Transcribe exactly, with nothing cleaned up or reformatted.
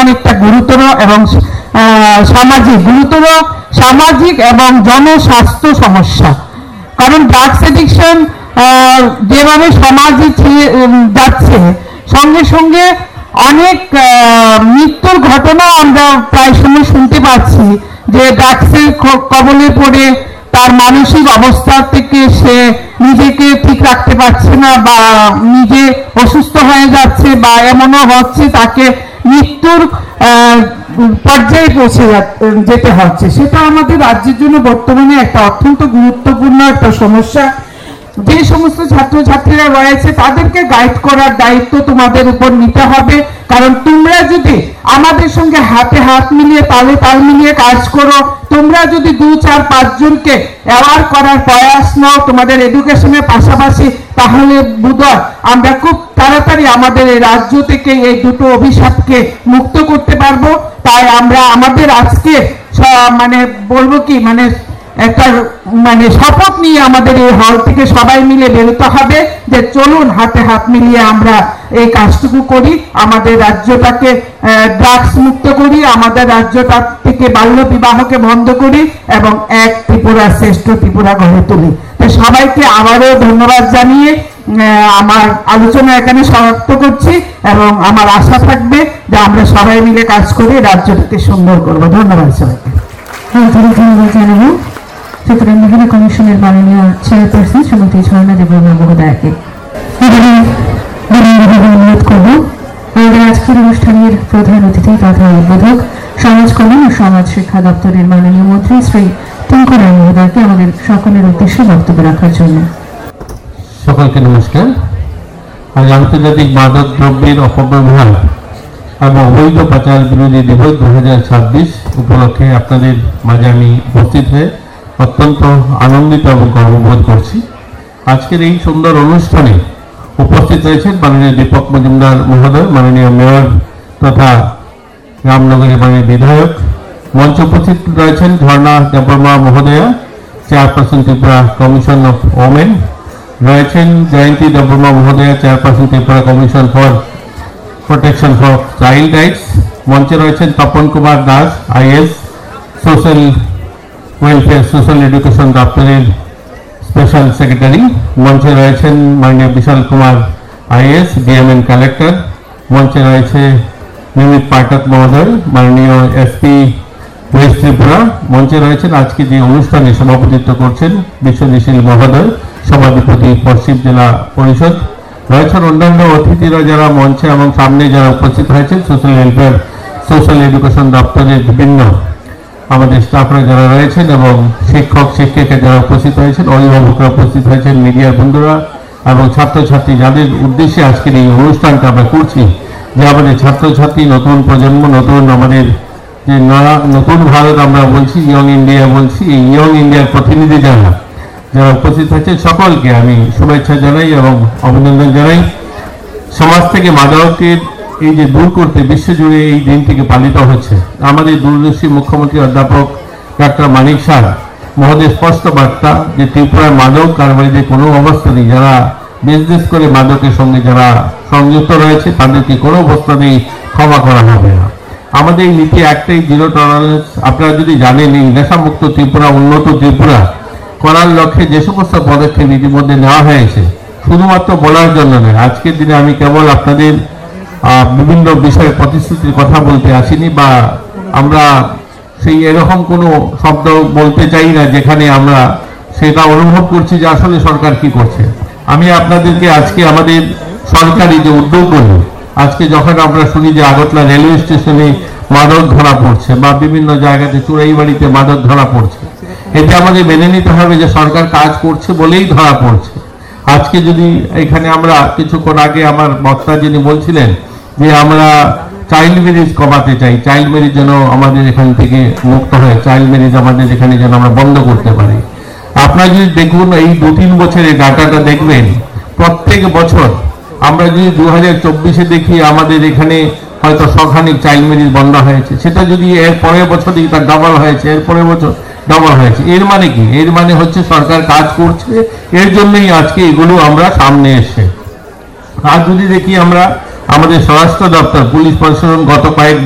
অনেকটা গুরুতর এবং সামাজিক গুরুতর সামাজিক এবং জনস্বাস্থ্য সমস্যা। কারণ ড্রাগস এডিকশন যেভাবে সমাজে যাচ্ছে, সঙ্গে সঙ্গে অনেক মৃত্যুর ঘটনাও আমরা প্রায় সময় শুনতে পাচ্ছি, যে ড্রাগসের কবলে পড়ে তার মানসিক অবস্থা থেকে সে নিজেকে ঠিক রাখতে পারছে না, বা নিজে অসুস্থ হয়ে যাচ্ছে, বা এমনও হচ্ছে তাকে মৃত্যুর পর্যায়ে পৌঁছে যেতে হচ্ছে। সেটা আমাদের রাজ্যের জন্য বর্তমানে একটা অত্যন্ত গুরুত্বপূর্ণ একটা সমস্যা। যে সমস্ত ছাত্রছাত্রীরা রয়েছে তাদেরকে গাইড করার দায়িত্ব তোমাদের উপর নিতে হবে। কারণ তোমরা যদি আমাদের সঙ্গে হাতে হাত মিলিয়ে তালে তাল মিলিয়ে কাজ করো, তোমরা যদি দু চার পাঁচজনকে অ্যাওয়ার করার প্রয়াস নাও তোমাদের এডুকেশনের পাশাপাশি, তাহলে বোধহয় আমরা খুব তাড়াতাড়ি আমাদের এই রাজ্য থেকে এই দুটো অভিশাপকে মুক্ত করতে পারবো। তাই আমরা আমাদের আজকে মানে বলবো কি মানে একটা মানে শপথ নিয়ে আমাদের এই হল থেকে সবাই মিলে বেরোতে হবে, যে চলুন হাতে হাত মিলিয়ে আমরা এই কাজটুকু করি, আমাদের রাজ্যটাকে ড্রাগস মুক্ত করি, আমাদের রাজ্যটা থেকে বাল্য বিবাহকে বন্ধ করি এবং এক ত্রিপুরা শ্রেষ্ঠ ত্রিপুরা গড়ে তুলি। তো সবাইকে আবারও ধন্যবাদ জানিয়ে আমার আলোচনা এখানে সমাপ্ত করছি, এবং আমার আশা থাকবে যে আমরা সবাই মিলে কাজ করে রাজ্যটাকে সুন্দর করব। ধন্যবাদ সবাইকে। ধন্যবাদ জানাবো ত্রিপুরা মহিলা কমিশনের মাননীয় চেয়ারপারসন শ্রীমতী ঝর্ণা দেববর্মা মহোদয়াকে। অনুরোধ করব আমাদের আজকের অনুষ্ঠানের প্রধান অতিথি তথা উদ্বোধক সমাজ কল্যাণ ও সমাজ শিক্ষা দপ্তরের মাননীয় মন্ত্রী শ্রী টিঙ্কু রায় মহোদয়কে আমাদের সকলের উদ্দেশ্যে বক্তব্য রাখার জন্য। সকলকে নমস্কার। আজ আন্তর্জাতিক মাদক দ্রব্যের অপব্যবহার এবং অবৈধ পাচার বিরোধী দিবস দু হাজার ছাব্বিশ উপলক্ষে আপনাদের মাঝে আমি উপস্থিত হয়ে অত্যন্ত আনন্দিত এবং গর্ববোধ করছি। আজকের এই সুন্দর অনুষ্ঠানে উপস্থিত রয়েছেন মাননীয় দীপক মজুমদার মহোদয়, মাননীয় মেয়র তথা রামনগরের মাননীয় বিধায়ক। মঞ্চে উপস্থিত রয়েছেন ঝর্ণা Debbarma মহোদয়া, chairperson Tripura commission of women. রয়েছেন জয়ন্তী Debbarma মহোদয়া, chairperson Tripura commission for protection for child rights. মঞ্চে রয়েছেন Tapan Kumar Das, is, social welfare social education দপ্তরের স্পেশাল সেক্রেটারি। মঞ্চে রয়েছেন মাননীয় বিশাল কুমার, আইএস, ডিএমএন কালেক্টর। মঞ্চে রয়েছে নিমিত পাঠক মহোদয়, মাননীয় এসপি ওয়েস্ট ত্রিপুরা। মঞ্চে রয়েছেন আজকে যে অনুষ্ঠানে সভাপতিত্ব করছেন বিশ্বজিৎ মহোদয়, সভাধিপতি পশ্চিম জেলা পরিষদ। রয়েছেন অন্যান্য অতিথিরা যারা মঞ্চে এবং সামনে যারা উপস্থিত হয়েছেন, সোশ্যাল ওয়েলফেয়ার সোশ্যাল এডুকেশন দপ্তরের বিভিন্ন আমাদের স্টাফরা যারা রয়েছেন, এবং শিক্ষক শিক্ষিকা যারা উপস্থিত হয়েছেন, অভিভাবকরা উপস্থিত হয়েছেন, মিডিয়ার বন্ধুরা এবং ছাত্রছাত্রী, যাদের উদ্দেশ্যে আজকের এই অনুষ্ঠানটা আমরা করছি, যে আমাদের ছাত্রছাত্রী, নতুন প্রজন্ম, নতুন আমাদের যে নতুন ভারত আমরা বলছি, ইয়ং ইন্ডিয়া বলছি, এই ইয়ং ইন্ডিয়ার প্রতিনিধি যারা যারা উপস্থিত হয়েছে সকলকে আমি শুভেচ্ছা জানাই এবং অভিনন্দন জানাই। সমাজ থেকে মাদকের এই যে দূর করতে বিশ্বজুড়ে এই দিনটিকে পালিত হচ্ছে। আমাদের দূরদর্শী মুখ্যমন্ত্রী অধ্যাপক ডক্টর মানিক শাহ মহোদয় স্পষ্ট বার্তা যে ত্রিপুরার মাদক কারবারিদের কোনো অবস্থা নেই, যারা বিজনেস করে মাদকের সঙ্গে যারা সংযুক্ত রয়েছে তাদেরকে কোনো অবস্থাতেই ক্ষমা করা হবে না। আমাদের এই নীতি একটাই, জিরো টলারেন্স। আপনারা যদি জানেন এই নেশামুক্ত ত্রিপুরা, উন্নত ত্রিপুরা করার লক্ষ্যে যে সমস্ত পদক্ষেপ ইতিমধ্যে নেওয়া হয়েছে, শুধুমাত্র বলার জন্য নয়, আজকের দিনে আমি কেবল আপনাদের বিভিন্ন বিষয়ে প্রতিশ্রুতির কথা বলতে আসিনি, বা আমরা সেই এরকম কোনো শব্দ বলতে চাই না যেখানে আমরা সেটা অনুভব করছি যে আসলে সরকার কি করছে। আমি আপনাদেরকে আজকে আমাদের সরকারি যে উদ্যোগগুলো, আজকে যখন আমরা শুনি যে আগরতলা রেলওয়ে স্টেশনে মাদক ধরা পড়ছে বা বিভিন্ন জায়গাতে চুরাইবাড়িতে মাদক ধরা পড়ছে, এটা আমাদের মেনে নিতে হবে যে সরকার কাজ করছে বলেই ধরা পড়ছে। আজকে যদি এখানে আমরা কিছুক্ষণ আগে আমার বক্তা যিনি বলছিলেন যে আমরা চাইল্ড ম্যারেজ কমাতে চাই, চাইল্ড ম্যারেজ যেন আমাদের এখান থেকে মুক্ত হয়, চাইল্ড ম্যারেজ আমাদের এখানে যেন আমরা বন্ধ করতে পারি। আপনারা যদি দেখুন এই দু তিন বছরের ডাটাটা দেখবেন, প্রত্যেক বছর আমরা যদি দু হাজার চব্বিশে দেখি আমাদের এখানে হয়তো শখানিক চাইল্ড ম্যারেজ বন্ধ হয়েছে, সেটা যদি এর পরের বছর দেখি তার ডবল হয়েছে, এর পরের বছর ডবল হয়েছে। এর মানে কি? এর মানে হচ্ছে সরকার কাজ করছে, এর জন্যই আজকে এগুলো আমরা সামনে এসে। আর যদি দেখি আমরা আমাদের স্বরাষ্ট্র দপ্তর, পুলিশ প্রশাসন গত কয়েক